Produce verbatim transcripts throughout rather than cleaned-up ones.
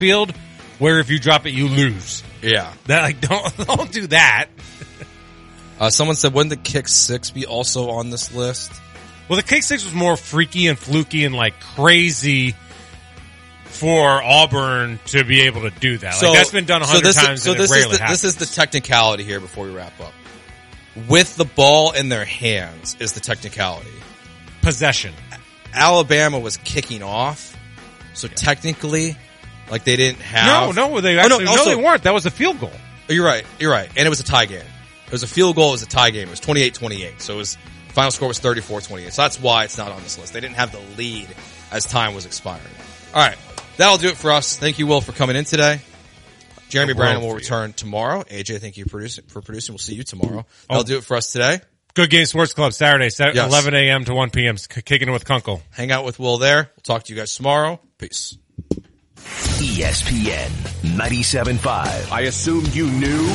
field where if you drop it, you lose. Yeah. That like don't don't do that. Uh, someone said, wouldn't the kick six be also on this list? Well, the kick six was more freaky and fluky and like crazy for Auburn to be able to do that. Like So that's been done a so hundred this times. Is, so and this it is rarely the, happens. this is the technicality here before we wrap up. With the ball in their hands is the technicality. Possession. Alabama was kicking off, so technically, like they didn't have. No, no, they Oh, no, actually also- no, they weren't. That was a field goal. You're right. You're right. And it was a tie game. It was a field goal. It was a tie game. It was twenty-eight twenty-eight. So it was final score was thirty-four twenty-eight. So that's why it's not on this list. They didn't have the lead as time was expiring. All right. That'll do it for us. Thank you, Will, for coming in today. Jeremy The Brandon world will for return tomorrow. A J, thank you for producing. For producing. We'll see you tomorrow. That'll do it for us today. Good Game Sports Club Saturday, Yes. eleven a.m. to one p.m. Kicking it with Kunkel. Hang out with Will there. We'll talk to you guys tomorrow. Peace. E S P N ninety-seven point five. I assumed you knew.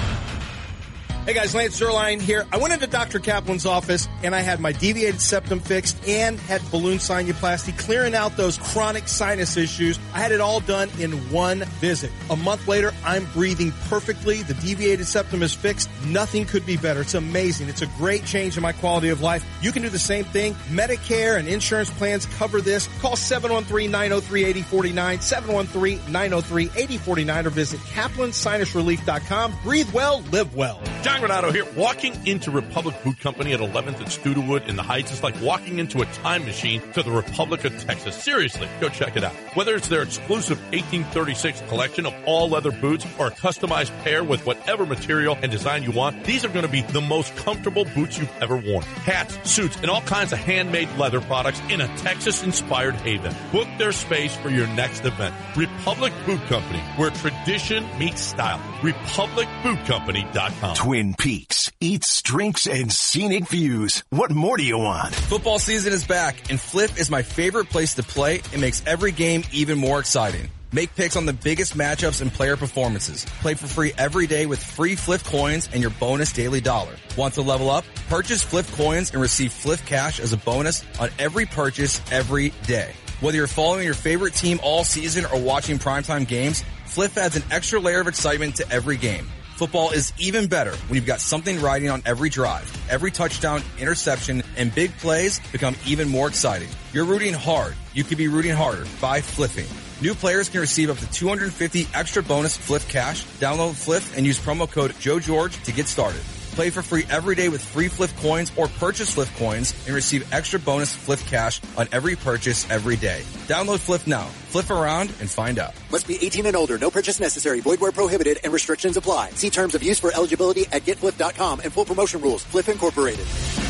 Hey guys, Lance Zerline here. I went into Doctor Kaplan's office and I had my deviated septum fixed and had balloon sinuplasty, clearing out those chronic sinus issues. I had it all done in one visit. A month later, I'm breathing perfectly. The deviated septum is fixed. Nothing could be better. It's amazing. It's a great change in my quality of life. You can do the same thing. Medicare and insurance plans cover this. Call seven one three, nine oh three, eight oh four nine, seven one three, nine oh three, eight oh four nine, or visit kaplan sinus relief dot com. Breathe well, live well. John Granato here. Walking into Republic Boot Company at eleventh and Studewood in the Heights is like walking into a time machine to the Republic of Texas. Seriously, go check it out. Whether it's their exclusive eighteen thirty-six collection of all leather boots or a customized pair with whatever material and design you want, these are going to be the most comfortable boots you've ever worn. Hats, suits, and all kinds of handmade leather products in a Texas-inspired haven. Book their space for your next event. Republic Boot Company, where tradition meets style. republic boot company dot com. Twin Peaks, eats, drinks, and scenic views. What more do you want? Football season is back, and Flip is my favorite place to play. It makes every game even more exciting. Make picks on the biggest matchups and player performances. Play for free every day with free Flip coins and your bonus daily dollar. Want to level up? Purchase Flip coins and receive Flip cash as a bonus on every purchase every day. Whether you're following your favorite team all season or watching primetime games, Flip adds an extra layer of excitement to every game. Football is even better when you've got something riding on every drive. Every touchdown, interception, and big plays become even more exciting. You're rooting hard. You could be rooting harder by flipping. New players can receive up to two hundred fifty extra bonus Flip cash. Download Flip and use promo code JoeGeorge to get started. Play for free every day with free Flip coins or purchase Flip coins and receive extra bonus Flip cash on every purchase every day. Download Flip now. Flip around and find out. Must be eighteen and older. No purchase necessary. Void where prohibited and restrictions apply. See terms of use for eligibility at get flip dot com and full promotion rules. Flip Incorporated.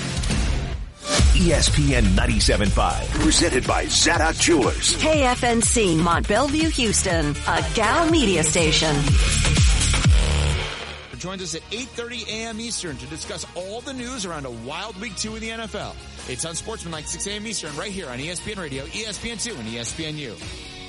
E S P N ninety-seven point five. Presented by Zadok Jewelers. K F N C Mont Bellevue, Houston. A Gal Media station. Joins us at eight thirty a.m. Eastern to discuss all the news around a wild week two in the N F L. It's on Sportsmanlike, six a.m. Eastern, right here on E S P N Radio, E S P N two, and E S P N U.